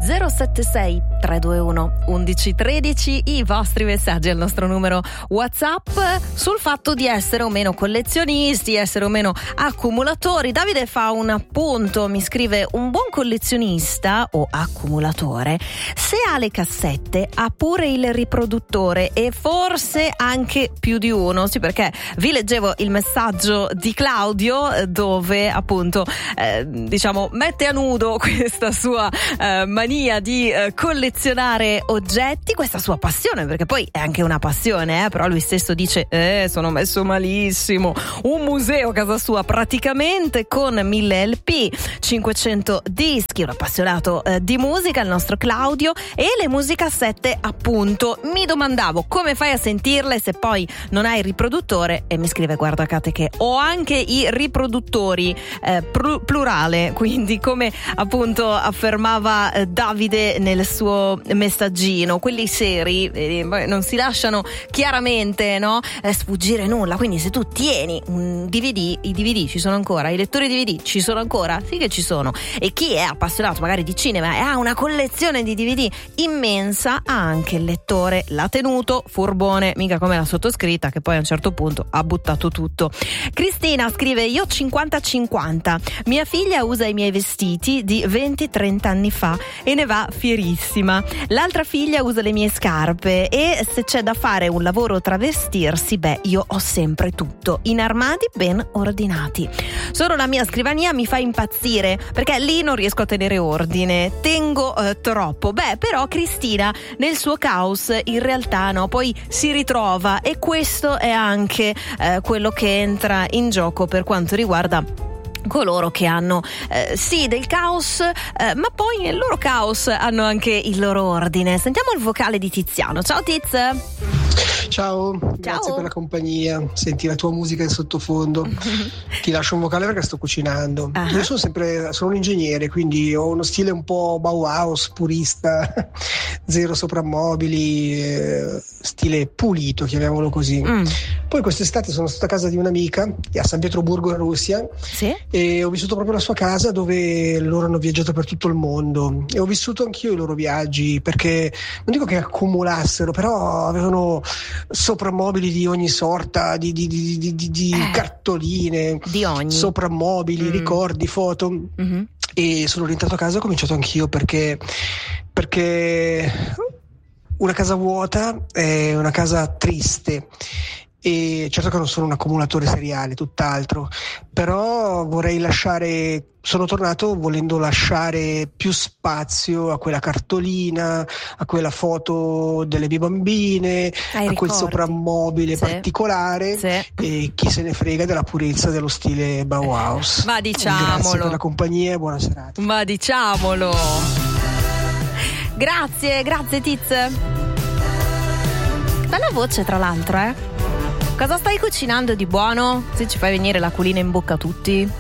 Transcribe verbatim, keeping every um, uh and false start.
zero sette sei tre due uno uno uno uno tre i vostri messaggi al nostro numero WhatsApp sul fatto di essere o meno collezionisti, essere o meno accumulatori. Davide fa un appunto, mi scrive: un buon collezionista o accumulatore, se ha le cassette, ha pure il riproduttore e forse anche più di uno. Sì, perché vi leggevo il messaggio di Claudio dove appunto eh, diciamo mette a nudo questa sua eh, mania di eh, collezionare oggetti, questa sua passione, perché poi è anche una passione, eh, però lui stesso dice eh sono messo malissimo, un museo a casa sua praticamente con mille L P, cinquecento dischi, un appassionato eh, di musica il nostro Claudio, e le musicassette appunto. Mi domandavo come fai a sentirle se poi non hai il riproduttore, e mi scrive: guarda Kate che ho anche i riproduttori eh, pl- plurale, quindi come appunto affermava eh, Davide nel suo messaggino, quelli seri eh, non si lasciano chiaramente no eh, sfuggire nulla, quindi se tu tieni un D V D, i D V D ci sono ancora, i lettori D V D ci sono ancora, sì che ci sono, e chi è appassionato magari di cinema e ha una collezione di D V D immensa, ha anche il lettore, l'ha tenuto, furbone, mica come la sottoscritta che poi a un certo punto ha buttato tutto. Cristina scrive: io cinquanta cinquanta, mia figlia usa i miei vestiti di venti trenta anni fa e ne va fierissima, l'altra figlia usa le mie scarpe, e se c'è da fare un lavoro travestirsi, beh, io ho sempre tutto in armadi ben ordinati. Solo la mia scrivania mi fa impazzire perché lì non riesco a tenere ordine, tengo eh, troppo. Beh, però Cristina nel suo caos in realtà no, poi si ritrova, e questo è anche eh, quello che entra in gioco per quanto riguarda coloro che hanno eh, sì del caos, eh, ma poi nel loro caos hanno anche il loro ordine. Sentiamo il vocale di Tiziano. Ciao Tiz. Ciao, Ciao. Grazie per la compagnia. Senti la tua musica in sottofondo. Ti lascio un vocale perché sto cucinando. Uh-huh. Io sono sempre sono un ingegnere, quindi ho uno stile un po' Bauhaus, purista, zero soprammobili, eh, stile pulito, chiamiamolo così. Mm. Poi quest'estate sono stato a casa di un'amica a San Pietroburgo in Russia. Sì? E ho vissuto proprio la sua casa, dove loro hanno viaggiato per tutto il mondo, e ho vissuto anch'io i loro viaggi, perché non dico che accumulassero, però avevano soprammobili di ogni sorta, di, di, di, di, di, di eh, cartoline, di ogni soprammobili, mm. ricordi, foto. Mm-hmm. E sono rientrato a casa e ho cominciato anch'io, perché perché una casa vuota è una casa triste. E certo che non sono un accumulatore seriale, tutt'altro, però vorrei lasciare, sono tornato volendo lasciare più spazio a quella cartolina, a quella foto delle mie bambine, Ai a quel soprammobile sì. particolare, sì. e chi se ne frega della purezza dello stile Bauhaus. Ma diciamolo. Grazie per la compagnia e buona serata. Ma diciamolo. Grazie, grazie Tiz. Bella voce tra l'altro, eh. Cosa stai cucinando di buono? Se ci fai venire l'aquilina in bocca a tutti.